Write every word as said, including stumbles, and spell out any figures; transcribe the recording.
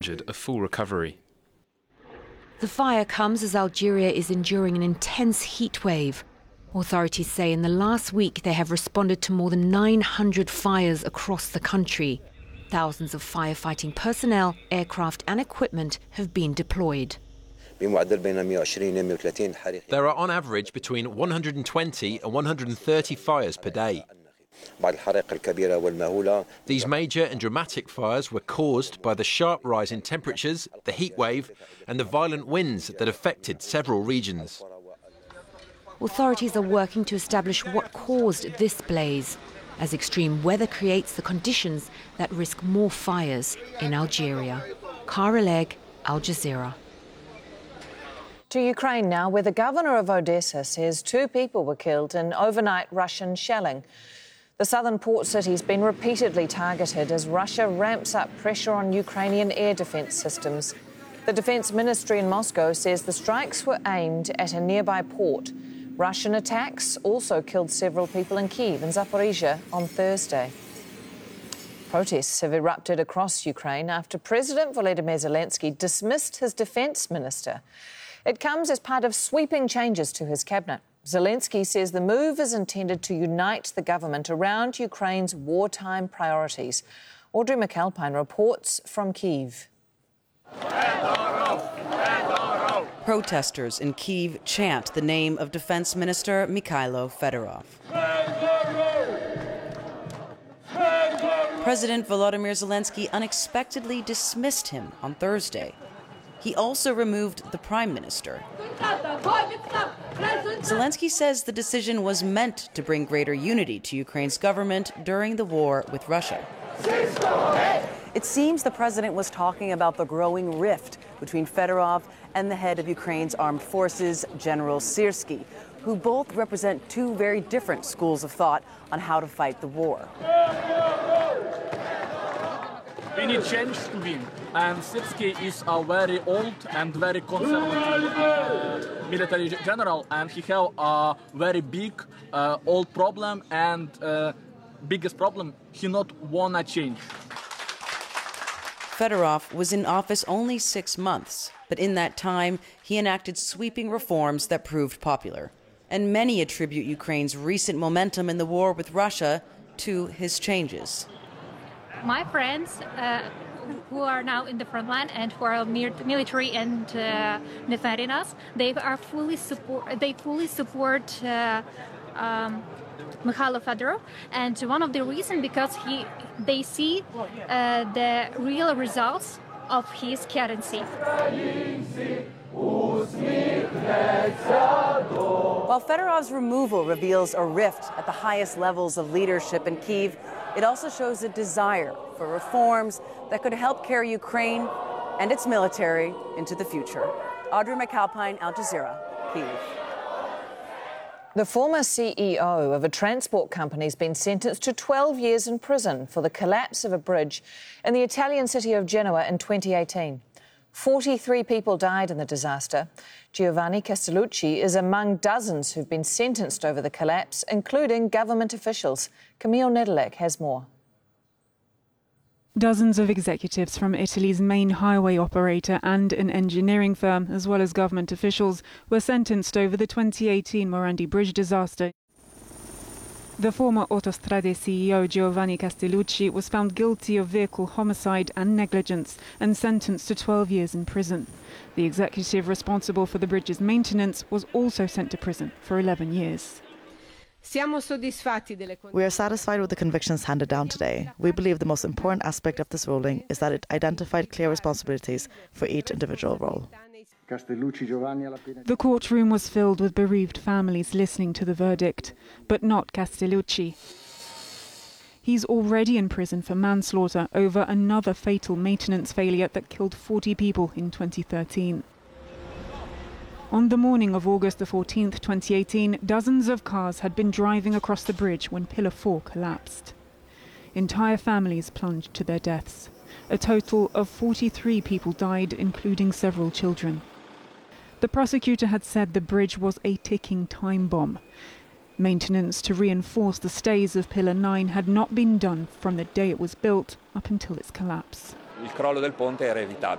envisaged a full recovery. The fire comes as Algeria is enduring an intense heat wave. Authorities say in the last week they have responded to more than nine hundred fires across the country. Thousands of firefighting personnel, aircraft and equipment have been deployed. There are on average between one hundred twenty and one hundred thirty fires per day. These major and dramatic fires were caused by the sharp rise in temperatures, the heat wave and the violent winds that affected several regions. Authorities are working to establish what caused this blaze, as extreme weather creates the conditions that risk more fires in Algeria. Cara Legg, Al Jazeera. To Ukraine now, where the governor of Odessa says two people were killed in overnight Russian shelling. The southern port city's been repeatedly targeted as Russia ramps up pressure on Ukrainian air defence systems. The Defence Ministry in Moscow says the strikes were aimed at a nearby port. Russian attacks also killed several people in Kyiv and Zaporizhia on Thursday. Protests have erupted across Ukraine after President Volodymyr Zelensky dismissed his defence minister. It comes as part of sweeping changes to his cabinet. Zelensky says the move is intended to unite the government around Ukraine's wartime priorities. Audrey McAlpine reports from Kyiv. Protesters in Kyiv chant the name of Defense Minister Mikhailo Fedorov. President Volodymyr Zelensky unexpectedly dismissed him on Thursday. He also removed the Prime Minister. Zelensky says the decision was meant to bring greater unity to Ukraine's government during the war with Russia. It seems the president was talking about the growing rift between Fedorov and the head of Ukraine's armed forces, General Syrskyi, who both represent two very different schools of thought on how to fight the war. We need change to win, and Syrskyi is a very old and very conservative uh, military general, and he has a very big uh, old problem, and uh, biggest problem, he not wanna change. Fedorov was in office only six months, but in that time he enacted sweeping reforms that proved popular. And many attribute Ukraine's recent momentum in the war with Russia to his changes. My friends uh, who are now in the front line and who are military and uh, defending us, they are fully support. They fully support uh, um, Mikhailo Fedorov, and one of the reasons because he they see uh, the real results of his candidacy. While Fedorov's removal reveals a rift at the highest levels of leadership in Kyiv, it also shows a desire for reforms that could help carry Ukraine and its military into the future. Audrey McAlpine, Al Jazeera, Kyiv. The former C E O of a transport company has been sentenced to twelve years in prison for the collapse of a bridge in the Italian city of Genoa in twenty eighteen. forty-three people died in the disaster. Giovanni Castellucci is among dozens who've been sentenced over the collapse, including government officials. Camille Nedelec has more. Dozens of executives from Italy's main highway operator and an engineering firm, as well as government officials, were sentenced over the twenty eighteen Morandi Bridge disaster. The former Autostrade C E O Giovanni Castellucci was found guilty of vehicle homicide and negligence and sentenced to twelve years in prison. The executive responsible for the bridge's maintenance was also sent to prison for eleven years. We are satisfied with the convictions handed down today. We believe the most important aspect of this ruling is that it identified clear responsibilities for each individual role. The courtroom was filled with bereaved families listening to the verdict, but not Castellucci. He's already in prison for manslaughter over another fatal maintenance failure that killed forty people in twenty thirteen. On the morning of August the fourteenth, twenty eighteen, dozens of cars had been driving across the bridge when Pillar four collapsed. Entire families plunged to their deaths. A total of forty-three people died, including several children. The prosecutor had said the bridge was a ticking time bomb. Maintenance to reinforce the stays of Pillar nine had not been done from the day it was built up until its collapse.